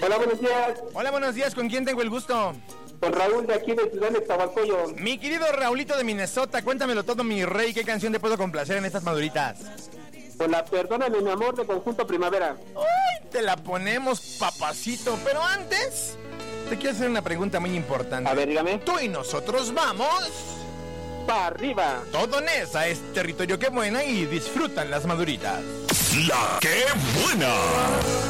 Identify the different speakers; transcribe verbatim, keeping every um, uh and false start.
Speaker 1: Hola, buenos días.
Speaker 2: Hola, buenos días. ¿Con quién tengo el gusto?
Speaker 1: Con Raúl de aquí de Ciudad de Tabacoyo.
Speaker 2: Mi querido Raulito de Minnesota, cuéntamelo todo, mi rey. ¿Qué canción te puedo complacer en estas maduritas?
Speaker 1: Con la Perdóname, mi amor, de Conjunto Primavera.
Speaker 2: ¡Uy! Te la ponemos, papacito. Pero antes, te quiero hacer una pregunta muy importante.
Speaker 1: A ver, dígame.
Speaker 2: Tú y nosotros vamos...
Speaker 1: ¡para arriba!
Speaker 2: Todo Nesa es territorio que buena y disfrutan las maduritas.
Speaker 3: La que buena.